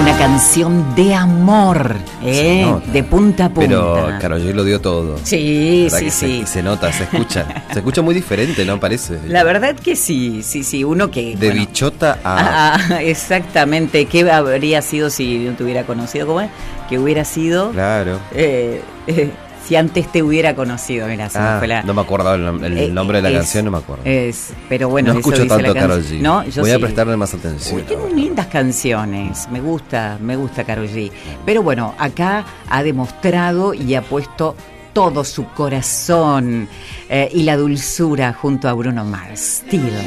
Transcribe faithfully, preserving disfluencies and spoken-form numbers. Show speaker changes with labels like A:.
A: Una canción de amor, ¿eh? De punta a punta.
B: Pero Karol G lo dio todo.
A: Sí, sí,
B: sí.
A: sí.
B: Se, se nota, se escucha. Se escucha muy diferente, ¿no? Parece.
A: La verdad que sí, sí, sí. Uno que...
B: De
A: bueno,
B: bichota a...
A: Ah, exactamente. ¿Qué habría sido si no te hubiera conocido? ¿Cómo es? Que hubiera sido...
B: Claro.
A: Eh, eh, si antes te hubiera conocido, mira, se
B: ah,
A: me fue la...
B: no me acordaba el, el
A: eh,
B: nombre de la
A: es,
B: canción, no me acuerdo.
A: Es, pero bueno,
B: no
A: eso
B: escucho
A: dice
B: tanto
A: la
B: Karol
A: canción.
B: G.
A: No, yo
B: voy
A: sí.
B: a prestarle más atención.
A: Uy, tiene lindas canciones, me gusta, me gusta Karol G. Pero bueno, acá ha demostrado y ha puesto todo su corazón eh, y la dulzura junto a Bruno Mars. Still.